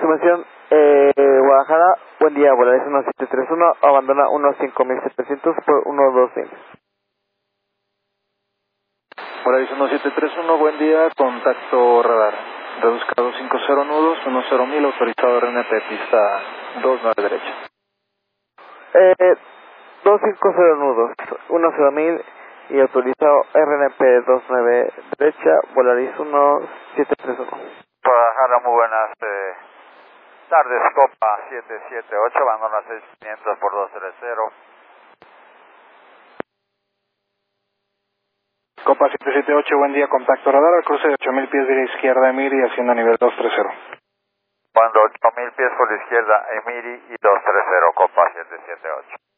Estimación, Guadalajara, buen día, Volaris 1731, abandona 15700 por 12000. Volaris 1731, buen día, contacto radar. Reduzca 250 nudos, 10000, autorizado RNP, pista 29 derecha. 250 nudos, 10000 y autorizado RNP 29 derecha, Volaris 1731. Guadalajara, muy buenas tardes, Copa 778, abandona 6500 por 230. Copa 778, buen día, contacto radar, al cruce de 8000 pies de la izquierda, Emiri, haciendo a nivel 230. Cuando 8000 pies por la izquierda, Emiri y 230, Copa 778.